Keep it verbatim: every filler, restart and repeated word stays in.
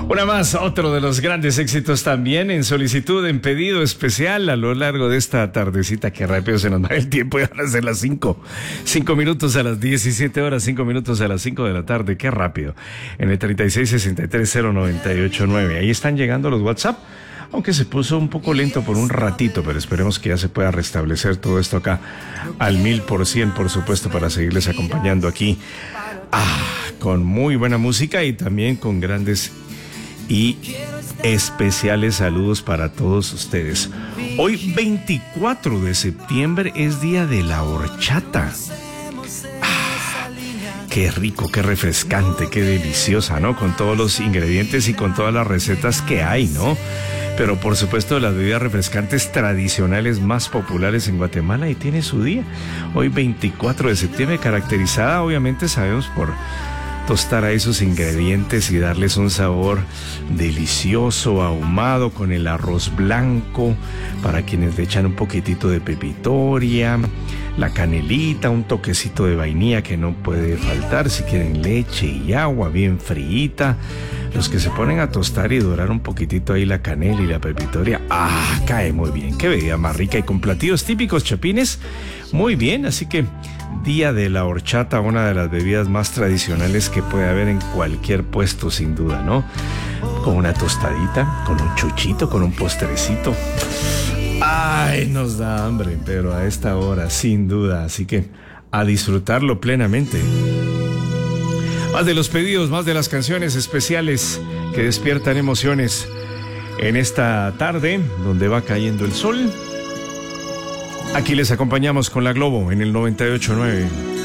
Una más, otro de los grandes éxitos también en solicitud, en pedido especial a lo largo de esta tardecita. Que rápido se nos va el tiempo, y van a ser las cinco. Cinco minutos a las diecisiete horas, cinco minutos a las cinco de la tarde. Qué rápido. En el treinta y seis, sesenta y tres, cero noventa y ocho nueve. Ahí están llegando los WhatsApp. Aunque se puso un poco lento por un ratito, pero esperemos que ya se pueda restablecer todo esto acá al mil por cien, por supuesto, para seguirles acompañando aquí. Ah, con muy buena música y también con grandes y especiales saludos para todos ustedes. Hoy veinticuatro de septiembre es día de la horchata. Ah, qué rico, qué refrescante, qué deliciosa, ¿no? Con todos los ingredientes y con todas las recetas que hay, ¿no? Pero por supuesto las bebidas refrescantes tradicionales más populares en Guatemala, y tiene su día. Hoy veinticuatro de septiembre, caracterizada obviamente sabemos por tostar a esos ingredientes y darles un sabor delicioso, ahumado con el arroz blanco, para quienes le echan un poquitito de pepitoria, la canelita, un toquecito de vainilla que no puede faltar, si quieren leche y agua bien friita. Los que se ponen a tostar y dorar un poquitito ahí la canela y la pepitoria, ah, cae muy bien. Qué bebida más rica, y con platillos típicos chapines, muy bien. Así que día de la horchata, una de las bebidas más tradicionales que puede haber en cualquier puesto, sin duda, ¿no? Con una tostadita, con un chuchito, con un postrecito. Ay, nos da hambre, pero a esta hora, sin duda. Así que a disfrutarlo plenamente. Más de los pedidos, más de las canciones especiales que despiertan emociones en esta tarde donde va cayendo el sol. Aquí les acompañamos con la Globo en el noventa y ocho nueve.